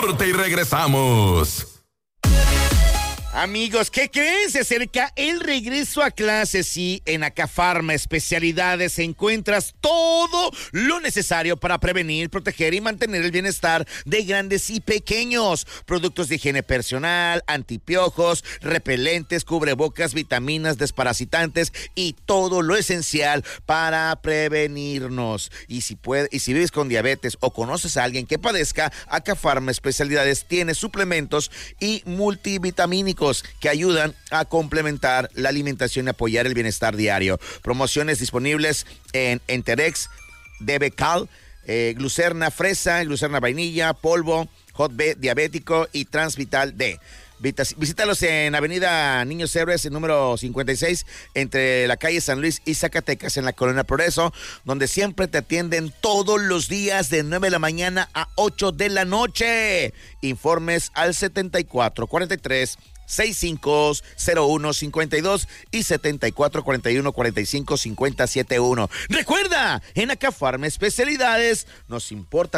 corte y regresamos. Amigos, ¿qué creen? Se acerca el regreso a clases. Sí, en Acafarma Especialidades encuentras todo lo necesario para prevenir, proteger y mantener el bienestar de grandes y pequeños. Productos de higiene personal, antipiojos, repelentes, cubrebocas, vitaminas, desparasitantes y todo lo esencial para prevenirnos. Y si vives con diabetes o conoces a alguien que padezca, Acafarma Especialidades tiene suplementos y multivitamínicos que ayudan a complementar la alimentación y apoyar el bienestar diario. Promociones disponibles en Enterex, DB-Cal, Glucerna Fresa, Glucerna Vainilla, Polvo, Hot B Diabético y Transvital D. Visítalos en Avenida Niños Héroes, número 56, entre la calle San Luis y Zacatecas, en la Colonia Progreso, donde siempre te atienden todos los días de 9 de la mañana a 8 de la noche. Informes al 7443-650152 y 7441-455071. Recuerda, en Acafarma Especialidades nos importa